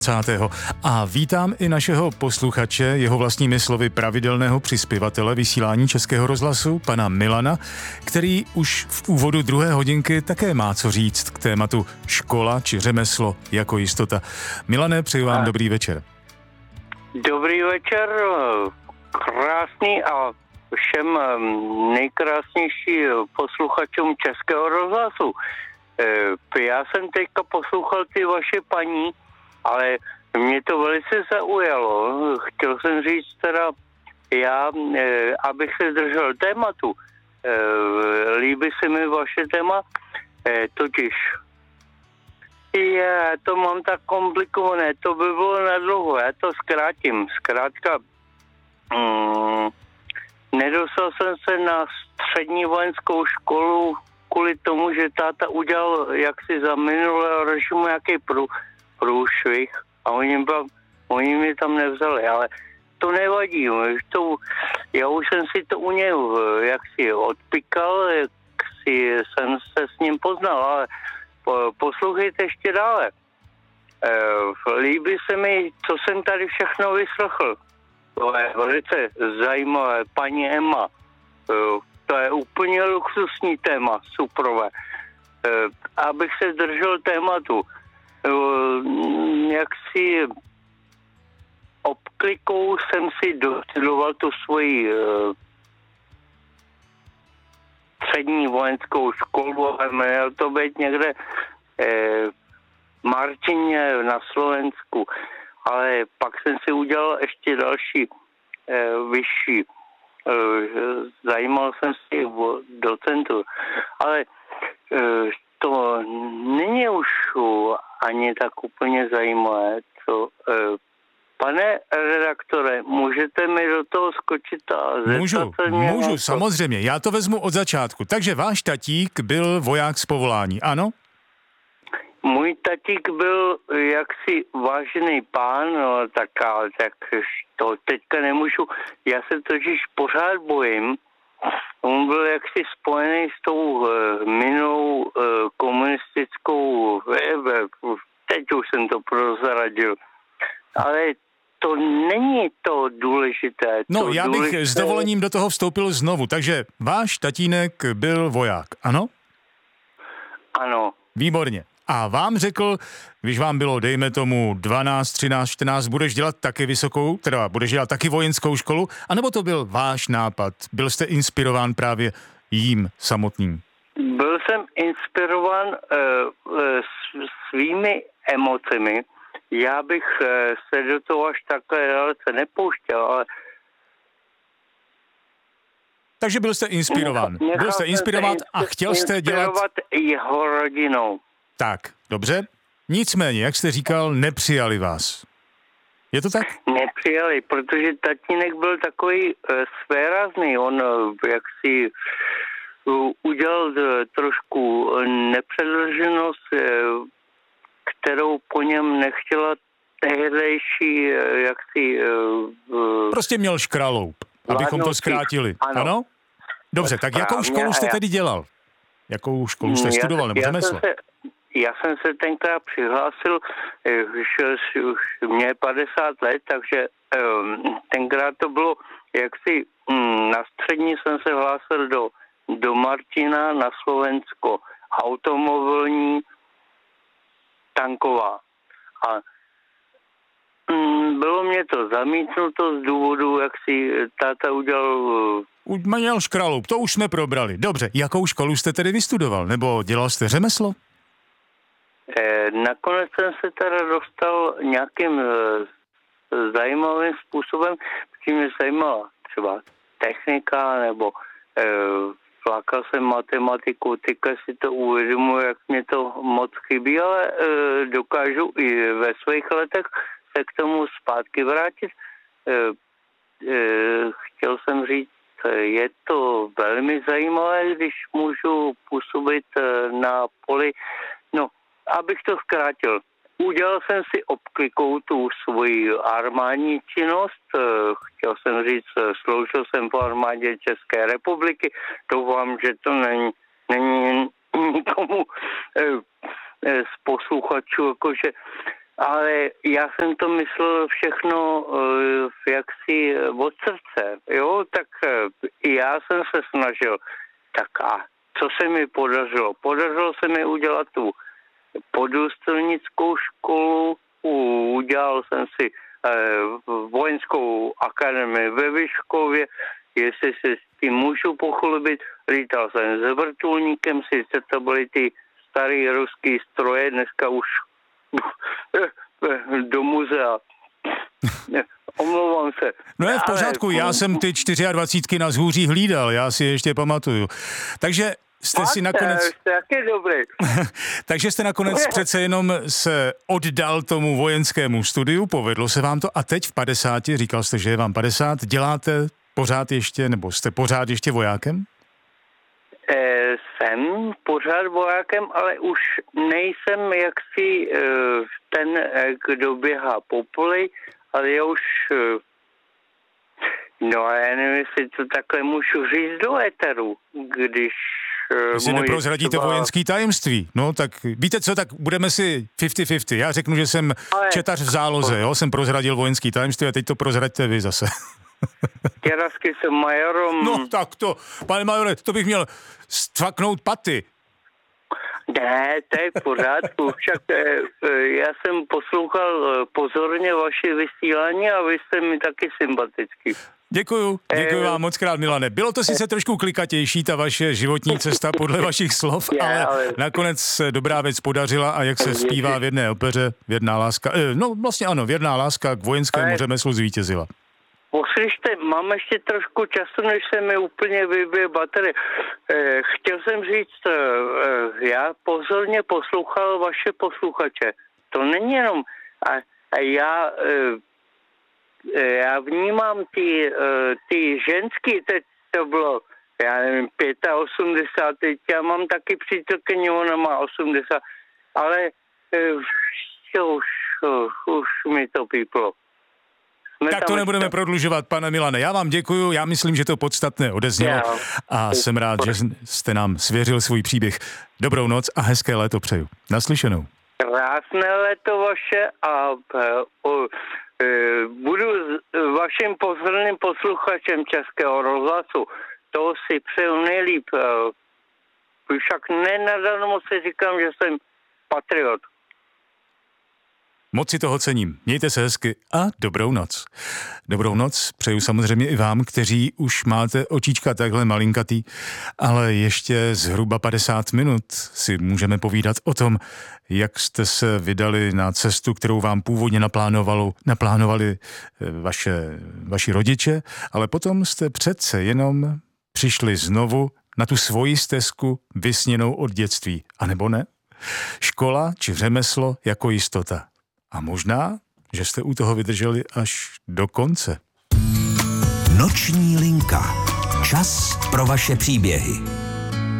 20. A vítám i našeho posluchače, jeho vlastními slovy pravidelného přispěvatele vysílání Českého rozhlasu, pana Milana, který už v úvodu druhé hodinky také má co říct k tématu škola či řemeslo jako jistota. Milane, přeju vám dobrý večer. Dobrý večer, krásný a všem nejkrásnější posluchačům Českého rozhlasu. Já jsem teďka poslouchal ty vaše paní, ale mě to velice zaujalo. Chtěl jsem říct teda, já, abych se držel tématu, líbí se mi vaše téma, totiž já to mám tak komplikované, to by bylo na dlouho, já to zkrátím. Zkrátka, nedostal jsem se na střední vojenskou školu kvůli tomu, že táta udělal jaksi za minulého režimu nějaký průšvih a oni mě tam nevzali, ale to nevadí. Já už jsem si to u něj jaksi odpikal, jsem se s ním poznal, ale poslouchejte ještě dále. Líbí se mi, co jsem tady všechno vyslechl. To je velice zajímavé. Paní Emma, to je úplně luxusní téma, superové. Abych se držel tématu, jak si obklikou jsem si dostudoval tu svoji střední vojenskou školu a měl to být někde v Martině na Slovensku, ale pak jsem si udělal ještě další vyšší. Zajímal jsem se o docentu, ale to není už ani tak úplně zajímavé, co... Pane redaktore, můžete mi do toho skočit a zeptat se mě? Můžu, samozřejmě, já to vezmu od začátku. Takže váš tatík byl voják z povolání, ano? Můj tatík byl jaksi vážený pán, no, tak to teďka nemůžu, já se totiž pořád bojím. On byl jaksi spojený s tou minulou komunistickou, teď už jsem to prozradil, ale to není to důležité. No, já bych s dovolením do toho vstoupil znovu. Takže váš tatínek byl voják, ano? Ano. Výborně. A vám řekl, když vám bylo, dejme tomu, 12, 13, 14, budeš dělat taky budeš dělat taky vojenskou školu, anebo to byl váš nápad? Byl jste inspirován právě jím samotným? Byl jsem inspirován svými emocemi. Já bych se do toho až takhle dalece nepouštěl, ale... Takže byl jste inspirován. Byl jste inspirovat a chtěl jste dělat... jeho rodinou. Tak, dobře. Nicméně, jak jste říkal, nepřijali vás. Je to tak? Nepřijali, protože tatínek byl takový svérázný. On jaksi udělal trošku nepředloženost, kterou po něm nechtěla tehdejší, jaksi... Prostě měl škraloup, abychom to zkrátili. Ano? Dobře, tak jakou školu jste tedy dělal? Jakou školu jste studoval, nebo řemeslo? Já jsem se tenkrát přihlásil, už mě 50 let, takže tenkrát to bylo, jaksi na střední jsem se hlásil do Martina na Slovensko, automobilní tanková. A bylo mě to zamítnuto z důvodu, jak si táta udělal... Měl škraloup, to už jsme probrali. Dobře, jakou školu jste tedy vystudoval? Nebo dělal jste řemeslo? Nakonec jsem se teda dostal nějakým zajímavým způsobem, protože mě zajímala třeba technika, nebo flákal jsem matematiku, teďka si to uvědomuji, jak mě to moc chybí, ale dokážu i ve svých letech se k tomu zpátky vrátit. Chtěl jsem říct, je to velmi zajímavé, když můžu působit na poli. No, abych to zkrátil. Udělal jsem si obklikou tu svoji armádní činnost. Chtěl jsem říct, sloužil jsem v armádě České republiky. Doufám, že to není nikomu z posluchačů, jakože Ale já jsem to myslel všechno jaksi od srdce, jo, tak já jsem se snažil. Tak a co se mi podařilo? Podařilo se mi udělat tu podůstojnickou školu, udělal jsem si vojenskou akademii ve Vyškově, jestli se s tím můžu pochlubit, lítal jsem s vrtulníkem, sice to byly ty starý ruský stroje, dneska už do muzea. Omlouvám se. No je v pořádku, já jsem ty 24 na Zhůří hlídal, já si ještě pamatuju. Takže jste si nakonec... Tak je dobrý. Takže jste nakonec přece jenom se oddal tomu vojenskému studiu, povedlo se vám to a teď v 50, říkal jste, že je vám 50, děláte pořád ještě, nebo jste pořád ještě vojákem? Jsem pořád vojákem, ale už nejsem jaksi ten, kdo běhá po poli, ale já už, no a já nevím, jestli to takhle můžu říct do éteru, když... Vy si neprozradíte vojenský tajemství. No tak víte co, tak budeme si 50-50. Já řeknu, že jsem četař v záloze, jo, jsem prozradil vojenský tajemství a teď to prozraďte vy zase. Těrazky jsem majorom. No tak to, pane majore, to bych měl stvaknout paty. Ne, to je v pořádku. Však já jsem poslouchal pozorně vaše vysílání a vy jste mi taky sympatický. Děkuju vám moc krát, Milane. Bylo to sice trošku klikatější, ta vaše životní cesta podle vašich slov, ale nakonec se dobrá věc podařila a jak se zpívá v jedné opeře, věrná láska, věrná láska k vojenskému řemeslu zvítězila. Poslyšte, mám ještě trošku času, než se mi úplně vybije baterie. Chtěl jsem říct, já pozorně poslouchal vaše posluchače. To není jenom... Já vnímám ty ženský, teď to bylo, já nevím, 85, teď já mám taky přítelkyni, ona má 80, ale už mi to píplo. Tak to nebudeme prodlužovat, pane Milane. Já vám děkuju, já myslím, že to podstatné odeznělo a jsem rád, že jste nám svěřil svůj příběh. Dobrou noc a hezké léto přeju. Naslyšenou. Krásné léto vaše a budu vaším pozorným posluchačem Českého rozhlasu. To si přeju nejlíp. Však nenadarmo si říkám, že jsem patriot. Moc si toho cením. Mějte se hezky a dobrou noc. Dobrou noc přeju samozřejmě i vám, kteří už máte očička takhle malinkatý, ale ještě zhruba 50 minut si můžeme povídat o tom, jak jste se vydali na cestu, kterou vám původně naplánovali vaši rodiče, ale potom jste přece jenom přišli znovu na tu svoji stezku vysněnou od dětství. A nebo ne? Škola či řemeslo jako jistota. A možná, že jste u toho vydrželi až do konce. Noční linka. Čas pro vaše příběhy.